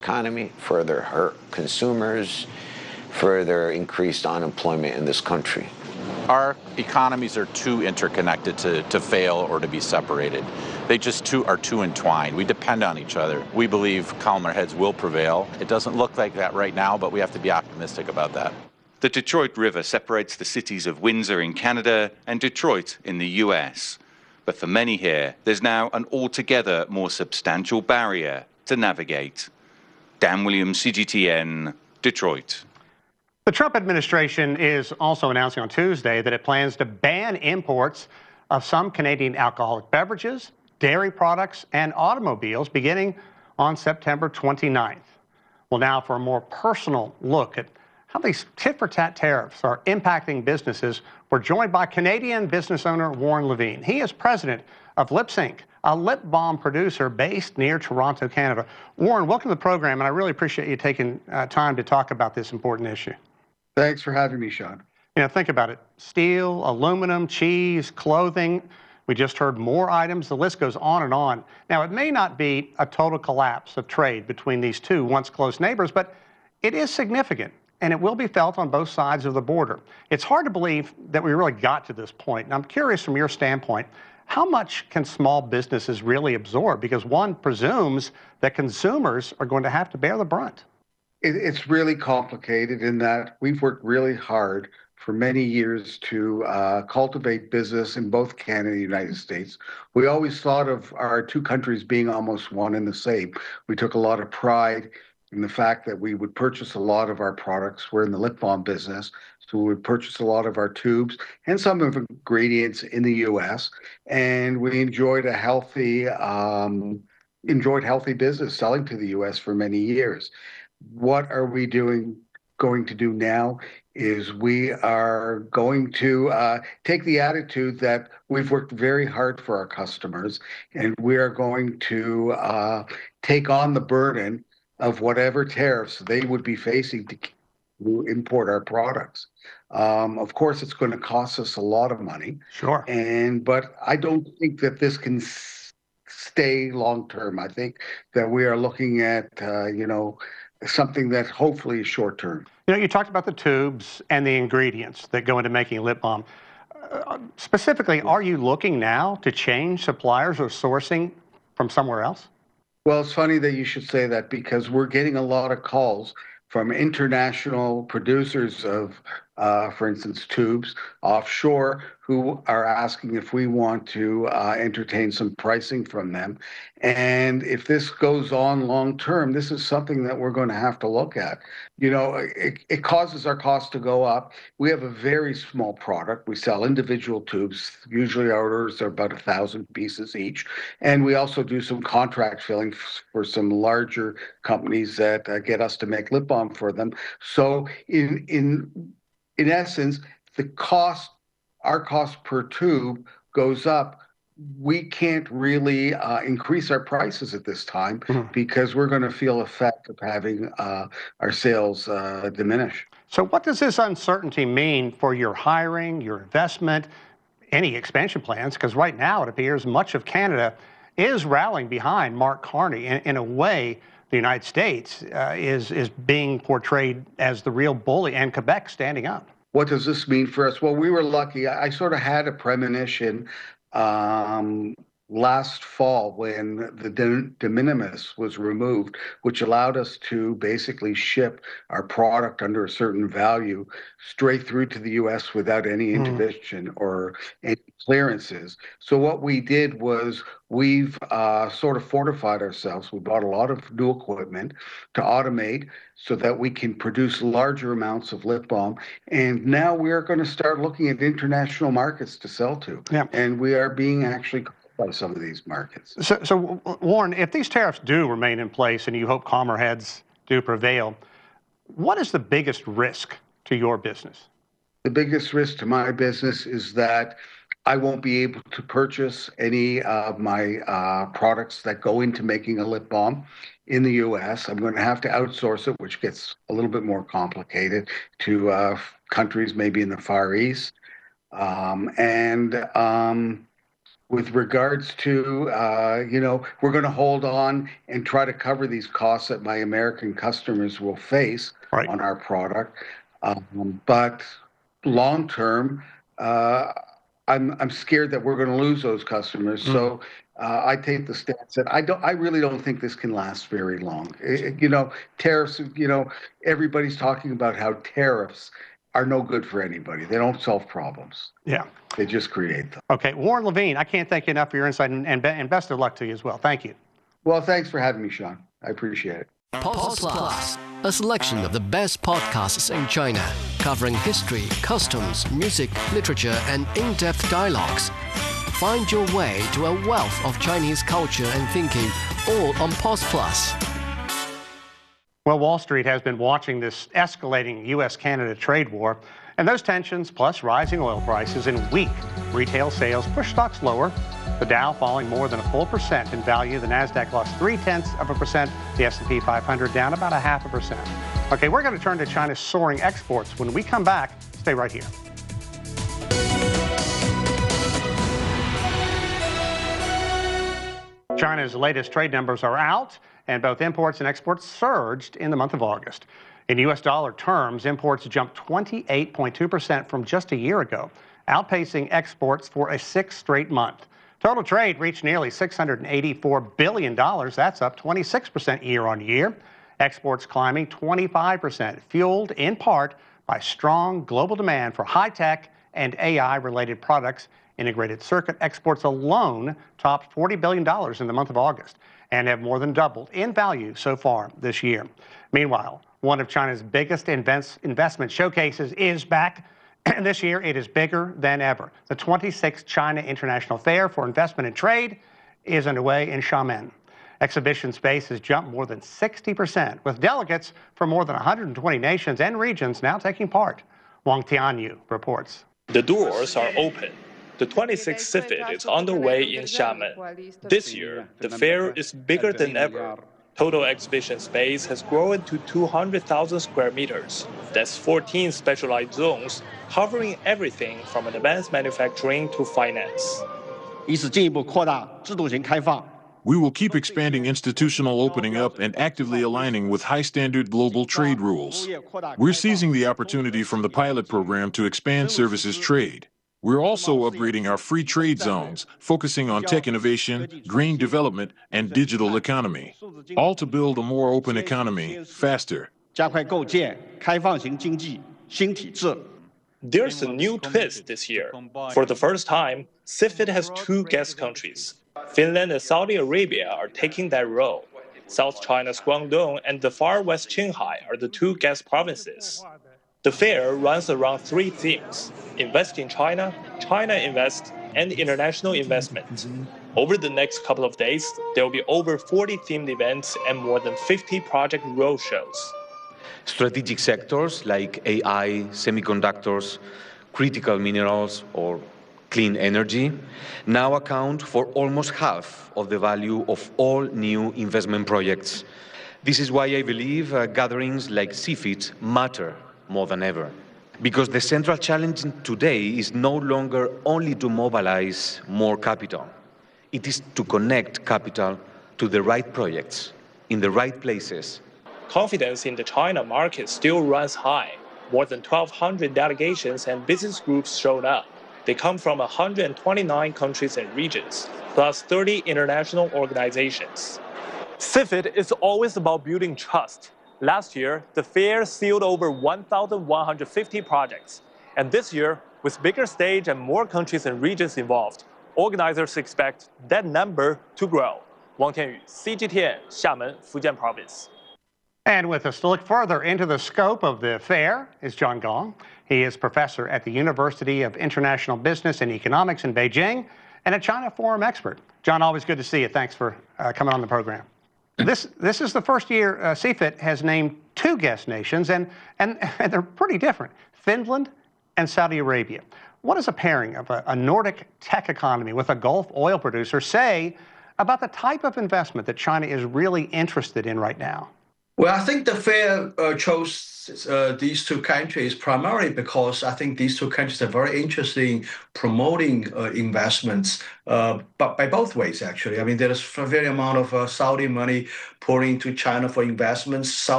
economy, further hurt consumers, further increased unemployment in this country. Our economies are too interconnected to fail or to be separated. They just are too entwined. We depend on each other. We believe calmer heads will prevail. It doesn't look like that right now, but we have to be optimistic about that. The Detroit River separates the cities of Windsor in Canada and Detroit in the US. But for many here, there's now an altogether more substantial barrier to navigate. Dan Williams, CGTN, Detroit. The Trump administration is also announcing on Tuesday that it plans to ban imports of some Canadian alcoholic beverages, dairy products, and automobiles beginning on September 29th. Well, now for a more personal look at how these tit-for-tat tariffs are impacting businesses, we're joined by Canadian business owner Warren Levine. He is president of LipSync, a lip balm producer based near Toronto, Canada. Warren, welcome to the program, and I really appreciate you taking time to talk about this important issue. Thanks for having me, Sean. You know, think about it. Steel, aluminum, cheese, clothing. We just heard more items. The list goes on and on. Now, it may not be a total collapse of trade between these two once close neighbors, but it is significant, and it will be felt on both sides of the border. It's hard to believe that we really got to this point. And I'm curious from your standpoint, how much can small businesses really absorb? Because one presumes that consumers are going to have to bear the brunt. It's really complicated in that we've worked really hard for many years to cultivate business in both Canada and the United States. We always thought of our two countries being almost one and the same. We took a lot of pride in the fact that we would purchase a lot of our products. We're in the lip balm business, so we would purchase a lot of our tubes and some of the ingredients in the U.S. And we enjoyed a healthy business selling to the U.S. for many years. What are we going to do now is we are going to take the attitude that we've worked very hard for our customers, and we are going to take on the burden of whatever tariffs they would be facing to import our products. Of course, it's going to cost us a lot of money. Sure. But I don't think that this can stay long term. I think that we are looking at, something that hopefully is short term. You know, you talked about the tubes and the ingredients that go into making a lip balm. Specifically, are you looking now to change suppliers or sourcing from somewhere else? Well, it's funny that you should say that because we're getting a lot of calls from international producers of, for instance, tubes offshore who are asking if we want to entertain some pricing from them. And if this goes on long term, this is something that we're going to have to look at. You know, it causes our costs to go up. We have a very small product. We sell individual tubes. Usually our orders are about 1,000 pieces each. And we also do some contract filling for some larger companies that get us to make lip balm for them. So in essence, our cost per tube goes up. We can't really increase our prices at this time because we're going to feel the effect of having our sales diminish. So what does this uncertainty mean for your hiring, your investment, any expansion plans? Because right now it appears much of Canada is rallying behind Mark Carney. In a way, the United States is being portrayed as the real bully, and Quebec standing up. What does this mean for us? Well, we were lucky. I sort of had a premonition last fall when the de minimis was removed, which allowed us to basically ship our product under a certain value straight through to the U.S. without any intervention or any clearances. So what we did was we've sort of fortified ourselves. We bought a lot of new equipment to automate so that we can produce larger amounts of lip balm. And now we are going to start looking at international markets to sell to. Yeah. And we are being actually by some of these markets. So, Warren, if these tariffs do remain in place and you hope calmer heads do prevail, what is the biggest risk to your business? The biggest risk to my business is that I won't be able to purchase any of my products that go into making a lip balm in the U.S. I'm going to have to outsource it, which gets a little bit more complicated, to with regards to, we're going to hold on and try to cover these costs that my American customers will face on our product. But long term, I'm scared that we're going to lose those customers. So I take the stance that I really don't think this can last very long. Tariffs. Everybody's talking about how tariffs are no good for anybody. They don't solve problems. Yeah. They just create them. Okay, Warren Levine, I can't thank you enough for your insight, and best of luck to you as well. Thank you. Well, thanks for having me, Sean. I appreciate it. Pause Plus, a selection of the best podcasts in China, covering history, customs, music, literature, and in-depth dialogues. Find your way to a wealth of Chinese culture and thinking, all on Pause Plus. Well, Wall Street has been watching this escalating U.S.-Canada trade war, and those tensions, plus rising oil prices and weak retail sales, push stocks lower. The Dow falling more than 1% in value. The Nasdaq lost 0.3%. The S&P 500 down about 0.5%. Okay, we're going to turn to China's soaring exports. When we come back, stay right here. China's latest trade numbers are out, and both imports and exports surged in the month of August. In U.S. dollar terms, imports jumped 28.2% from just a year ago, outpacing exports for a sixth straight month. Total trade reached nearly $684 billion. That's up 26% year on year. Exports climbing 25%, fueled in part by strong global demand for high-tech and AI-related products. Integrated circuit exports alone topped $40 billion in the month of August and have more than doubled in value so far this year. Meanwhile, one of China's biggest investment showcases is back. And this year, it is bigger than ever. The 26th China International Fair for Investment and Trade is underway in Xiamen. Exhibition space has jumped more than 60%, with delegates from more than 120 nations and regions now taking part. Wang Tianyu reports. The doors are open. The 26th CIFIT is underway in Xiamen. This year, the fair is bigger than ever. Total exhibition space has grown to 200,000 square meters. That's 14 specialized zones, covering everything from advanced manufacturing to finance. We will keep expanding institutional opening up and actively aligning with high-standard global trade rules. We're seizing the opportunity from the pilot program to expand services trade. We're also upgrading our free trade zones, focusing on tech innovation, green development, and digital economy, all to build a more open economy faster. There's a new twist this year. For the first time, CIFIT has two guest countries. Finland and Saudi Arabia are taking that role. South China's Guangdong and the far west Qinghai are the two guest provinces. The fair runs around three themes: Invest in China, China Invest, and international investment. Over the next couple of days, there will be over 40 themed events and more than 50 project roadshows. Strategic sectors like AI, semiconductors, critical minerals, or clean energy now account for almost half of the value of all new investment projects. This is why I believe gatherings like CIFIT matter more than ever. Because the central challenge today is no longer only to mobilize more capital. It is to connect capital to the right projects, in the right places. Confidence in the China market still runs high. More than 1,200 delegations and business groups showed up. They come from 129 countries and regions, plus 30 international organizations. CIFIT is always about building trust. Last year, the fair sealed over 1,150 projects. And this year, with bigger stage and more countries and regions involved, organizers expect that number to grow. Wang Tianyu, CGTN, Xiamen, Fujian Province. And with us to look further into the scope of the fair is John Gong. He is professor at the University of International Business and Economics in Beijing and a China Forum expert. John, always good to see you. Thanks for coming on the program. This is the first year CIFIT has named two guest nations, and they're pretty different, Finland and Saudi Arabia. What does a pairing of a Nordic tech economy with a Gulf oil producer say about the type of investment that China is really interested in right now? Well, I think the Fair chose these two countries primarily because I think these two countries are very interested in promoting investments, but by both ways, actually. I mean, there is a very amount of Saudi money pouring into China for investments.